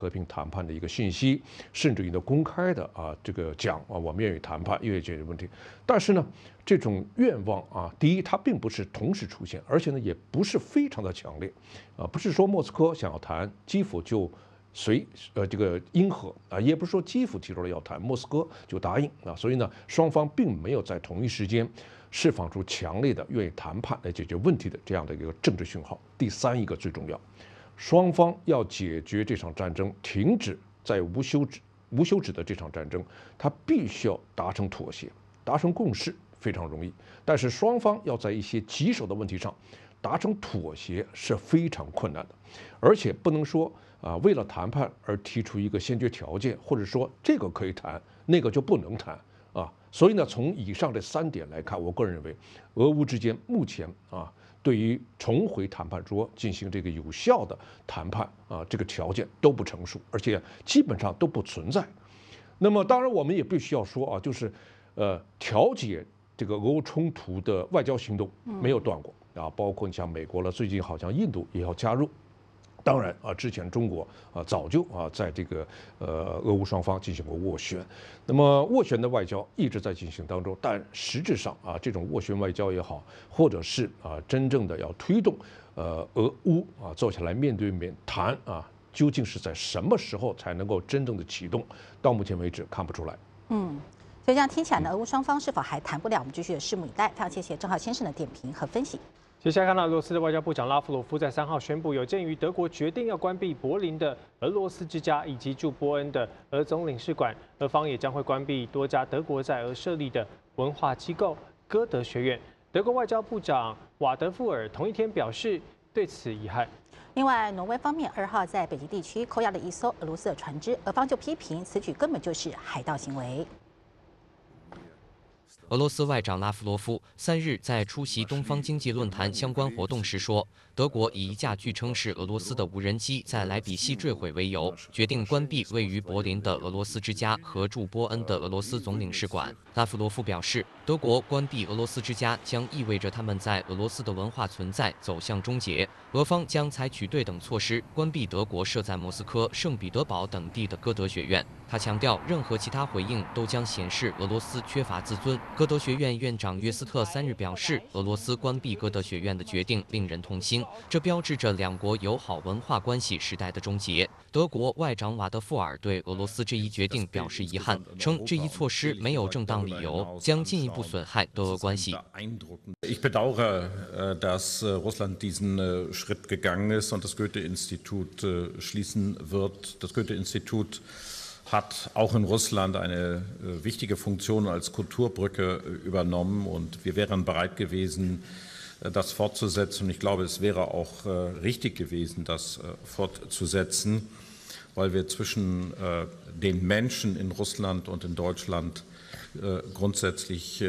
和平谈判的一个信息，甚至于呢公开的这个讲我们愿意谈判，愿意解决问题。但是呢，这种愿望第一它并不是同时出现，而且呢也不是非常的强烈，不是说莫斯科想要谈，基辅就这个应和也不是说基辅提出了要谈，莫斯科就答应所以呢双方并没有在同一时间释放出强烈的愿意谈判来解决问题的这样的一个政治讯号。第三一个最重要。双方要解决这场战争，停止在无休止的这场战争，它必须要达成妥协，达成共识非常容易，但是双方要在一些棘手的问题上达成妥协是非常困难的，而且不能说为了谈判而提出一个先决条件，或者说这个可以谈，那个就不能谈所以呢，从以上这3点来看，我个人认为，俄乌之间目前对于重回谈判桌进行这个有效的谈判这个条件都不成熟，而且基本上都不存在。那么当然我们也必须要说就是调解这个俄乌冲突的外交行动没有断过包括你像美国了，最近好像印度也要加入。当然之前中国早就在这个俄乌双方进行过斡旋，那么斡旋的外交一直在进行当中，但实质上这种斡旋外交也好，或者是真正的要推动俄乌坐下来面对面谈究竟是在什么时候才能够真正的启动？到目前为止看不出来。 所以这样听起来呢，俄乌双方是否还谈不了？我们继续拭目以待。非常谢谢郑浩先生的点评和分析。 接下来看到俄罗斯的外交部长拉夫罗夫在3号宣布，有鉴于德国决定要关闭柏林的俄罗斯之家以及驻波恩的俄总领事馆，俄方也将会关闭多家德国在俄设立的文化机构歌德学院。德国外交部长瓦德富尔同一天表示对此遗憾。 另外，挪威方面2号在北极地区扣押了一艘俄罗斯的船只，俄方就批评此举根本就是海盗行为。 俄罗斯外长拉夫罗夫3日在出席东方经济论坛相关活动时说，德国以一架据称是俄罗斯的无人机在莱比锡坠毁为由，决定关闭位于柏林的俄罗斯之家和驻波恩的俄罗斯总领事馆。拉夫罗夫表示，德国关闭俄罗斯之家将意味着他们在俄罗斯的文化存在走向终结，俄方将采取对等措施关闭德国设在莫斯科、圣彼得堡等地的歌德学院。他强调，任何其他回应都将显示俄罗斯缺乏自尊。歌德学院院长约斯特3日表示，俄罗斯关闭歌德学院的决定令人痛心，这标志着两国友好文化关系时代的终结。德国外长瓦德富尔对俄罗斯这一决定表示遗憾，称这一措施没有正当理由，将进一步损害德俄关系。 Ich bedauere, dass Russland diesen Schritt gegangen ist und das Goethe-Institut schließen wird. Das Goethe-Institut hat auch in Russland eine wichtige Funktion als Kulturbrücke übernommen und wir wären bereit gewesen, das fortzusetzen. Und ich glaube, es wäre auch richtig gewesen, das fortzusetzen, weil wir zwischen den Menschen in Russland und in Deutschland grundsätzlich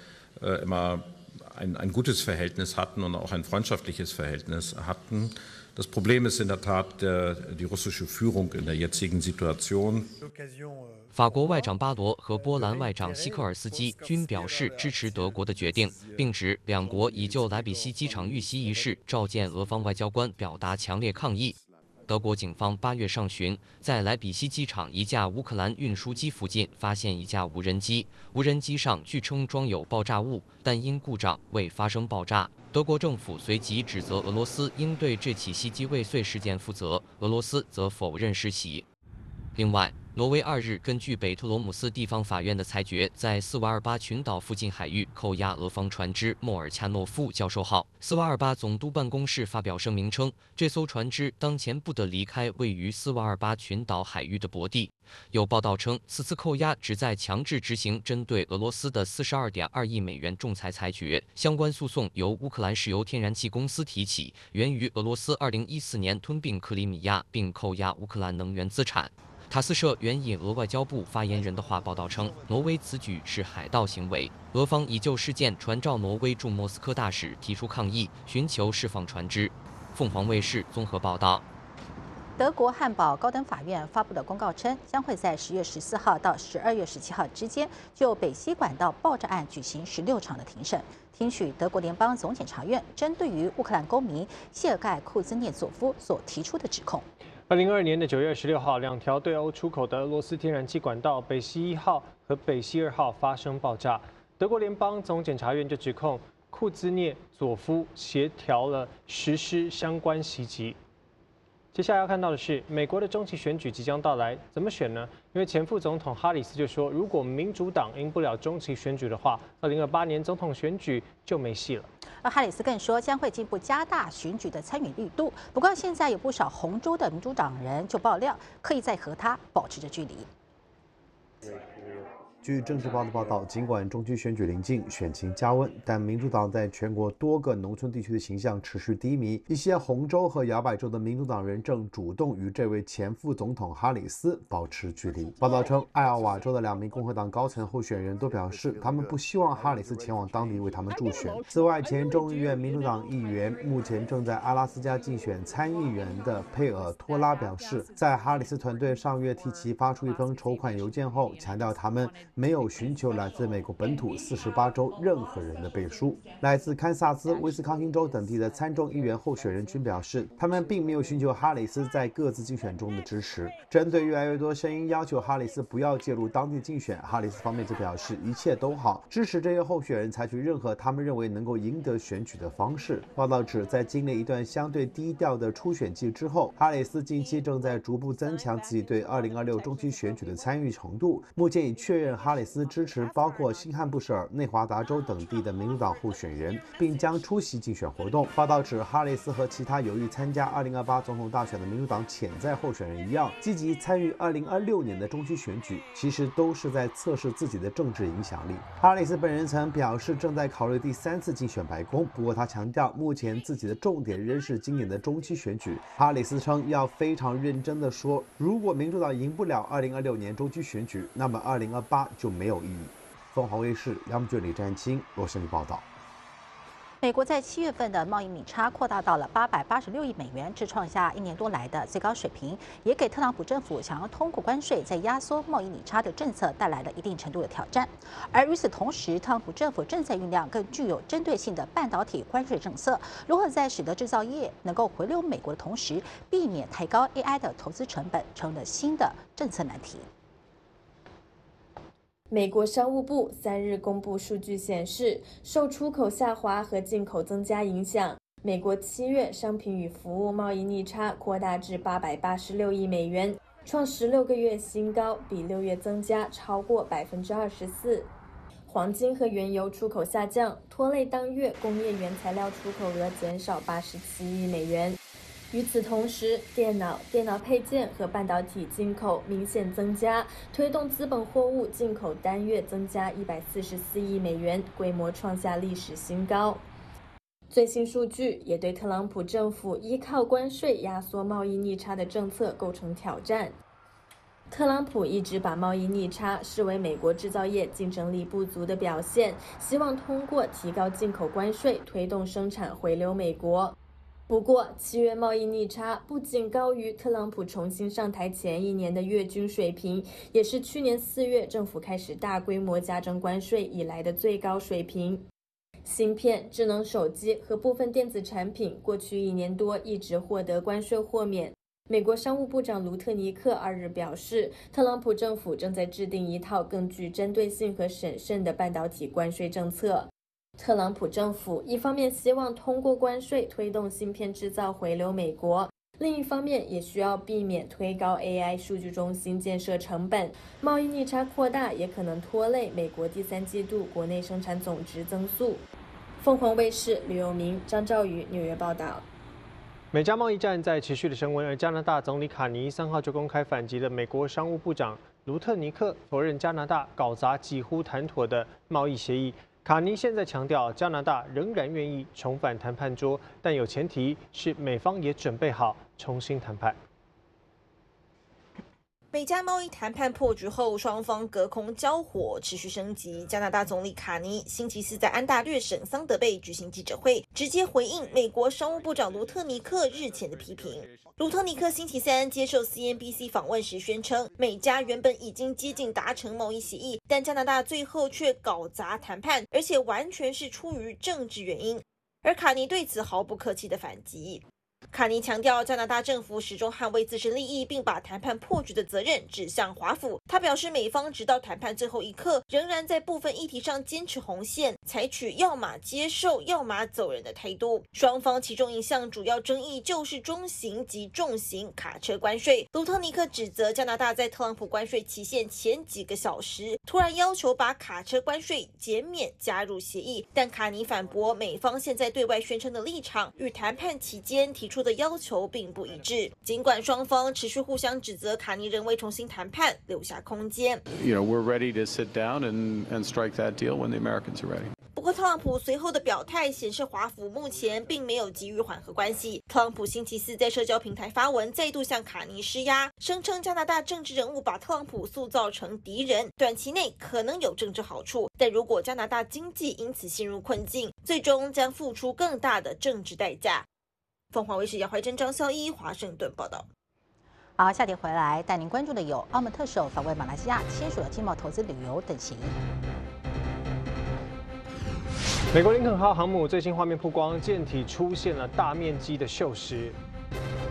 immer ein gutes Verhältnis hatten und auch ein freundschaftliches Verhältnis hatten. Das Problem ist in der Tat die russische Führung in der jetzigen Situation. 法国外长巴罗和波兰外长希科尔斯基均表示支持德国的决定，并指两国已就莱比锡机场遇袭一事召见俄方外交官，表达强烈抗议。德国警方8月上旬在莱比锡机场一架乌克兰运输机附近发现一架无人机，无人机上据称装有爆炸物，但因故障未发生爆炸。德国政府随即指责俄罗斯应对这起袭击未遂事件负责，俄罗斯则否认施袭。另外，挪威2日根据北特罗姆斯地方法院的裁决，在斯瓦尔巴群岛附近海域扣押俄方船只莫尔恰诺夫教授号。斯瓦尔巴总督办公室发表声明称，这艘船只当前不得离开位于斯瓦尔巴群岛海域的泊地。有报道称，此次扣押旨在强制执行针对俄罗斯的42.2亿美元仲裁裁决。相关诉讼由乌克兰石油天然气公司提起，源于俄罗斯2014年吞并克里米亚并扣押乌克兰能源资产。塔斯社援引俄外交部发言人的话报道称，挪威此举是海盗行为，俄方已就事件传召挪威驻莫斯科大使提出抗议，寻求释放船只。凤凰卫视综合报道。 德国汉堡高等法院发布的公告称，将会在10月14号到12月17号之间，就北溪管道爆炸案举行16场的庭审，听取德国联邦总检察院针对于乌克兰公民谢尔盖·库兹涅佐夫所提出的指控。 2022年9月26号，2条对欧出口的俄罗斯天然气管道北溪1号和北溪2号发生爆炸。德国联邦总检察院就指控库兹涅佐夫协调了实施相关袭击。接下来要看到的是，美国的中期选举即将到来，怎么选呢？因为前副总统哈里斯就说，如果民主党赢不了中期选举的话，2028年总统选举就没戏了。 而哈里斯更说，将会进一步加大选举的参与力度。不过，现在有不少红州的民主党人就爆料，刻意在和他保持着距离。 据政治报的报道，尽管中期选举临近，选情加温，但民主党在全国多个农村地区的形象持续低迷。一些红州和摇摆州的民主党人正主动与这位前副总统哈里斯保持距离。报道称，艾奥瓦州的2名共和党高层候选人都表示，他们不希望哈里斯前往当地为他们助选。此外，前众议院民主党议员、目前正在阿拉斯加竞选参议员的佩尔托拉表示，在哈里斯团队上月替其发出一封筹款邮件后，强调他们没有寻求来自美国本土48州任何人的背书。来自堪萨斯、威斯康星州等地的参众议员候选人均表示，他们并没有寻求哈里斯在各自竞选中的支持。针对越来越多声音要求哈里斯不要介入当地竞选，哈里斯方面则表示一切都好，支持这些候选人采取任何他们认为能够赢得选举的方式。报道指，在经历一段相对低调的初选季之后，哈里斯近期正在逐步增强自己对2026中期选举的参与程度。目前已确认哈里斯支持包括新罕布什尔、内华达州等地的民主党候选人，并将出席竞选活动。报道指，哈里斯和其他有意参加2028总统大选的民主党潜在候选人一样，积极参与2026年的中期选举，其实都是在测试自己的政治影响力。哈里斯本人曾表示正在考虑第3次竞选白宫，不过他强调目前自己的重点仍是今年的中期选举。哈里斯称要非常认真地说，如果民主党赢不了2026年中期选举，那么2028就没有意义。凤凰卫视杨俊、李占清罗森报道。 美国在7月份的贸易逆差扩大到了886亿美元，这创下1年多来的最高水平，也给特朗普政府想要通过关税在压缩贸易逆差的政策带来了一定程度的挑战。而与此同时，特朗普政府正在酝酿更具有针对性的半导体关税政策，如何在使得制造业能够回流美国的同时，避免抬高 AI 的投资成本，成了新的政策难题。 美国商务部3日公布数据显示，受出口下滑和进口增加影响，美国7月商品与服务贸易逆差扩大至886亿美元，创16个月新高，比6月增加超过24%。黄金和原油出口下降，拖累当月工业原材料出口额减少87亿美元。与此同时，电脑配件和半导体进口明显增加，推动资本货物进口单月增加144亿美元，规模创下历史新高。最新数据也对特朗普政府依靠关税压缩贸易逆差的政策构成挑战。特朗普一直把贸易逆差视为美国制造业竞争力不足的表现，希望通过提高进口关税推动生产回流美国。不过，7月贸易逆差不仅高于特朗普重新上台前1年的月均水平，也是去年4月政府开始大规模加征关税以来的最高水平。芯片、智能手机和部分电子产品过去1年多一直获得关税豁免。美国商务部长卢特尼克2日表示，特朗普政府正在制定一套更具针对性和审慎的半导体关税政策。特朗普政府一方面希望通过关税推动芯片制造回流美国，另一方面也需要避免推高 AI 数据中心建设成本。贸易逆差扩大也可能拖累美国第3季度国内生产总值增速。凤凰卫视吕友明、张兆宇纽约报道。 美加贸易战在持续的升温，而加拿大总理卡尼3号就公开反击了美国商务部长卢特尼克，否认加拿大搞砸几乎谈妥的贸易协议。卡尼现在强调，加拿大仍然愿意重返谈判桌，但有前提是美方也准备好重新谈判。 美加贸易谈判破局后，双方隔空交火持续升级。加拿大总理卡尼星期4在安大略省桑德贝举行记者会，直接回应美国商务部长卢特尼克日前的批评。卢特尼克星期3接受 CNBC 访问时宣称，美加原本已经接近达成贸易协议，但加拿大最后却搞砸谈判，而且完全是出于政治原因。而卡尼对此毫不客气的反击。 卡尼强调，加拿大政府始终捍卫自身利益，并把谈判破局的责任指向华府。他表示，美方直到谈判最后一刻，仍然在部分议题上坚持红线，采取要么接受，要么走人的态度。双方其中一项主要争议就是中型及重型卡车关税。卢特尼克指责加拿大在特朗普关税期限前几个小时突然要求把卡车关税减免加入协议，但卡尼反驳，美方现在对外宣称的立场与谈判期间提出的要求并不一致。尽管双方持续互相指责，卡尼仍未重新谈判留下空间。 We're ready to sit down and strike that deal when the Americans are ready. 不过，特朗普随后的表态显示，华府目前并没有急于缓和关系。特朗普星期四在社交平台发文，再度向卡尼施压，声称加拿大政治人物把特朗普塑造成敌人，短期内可能有政治好处，但如果加拿大经济因此陷入困境，最终将付出更大的政治代价。凤凰卫视姚怀珍、张孝一华盛顿报道。 好，下题回来带您关注的有澳门特首访问马来西亚，签署了经贸投资旅游等协议。 美国林肯号航母最新画面曝光，舰体出现了大面积的锈蚀。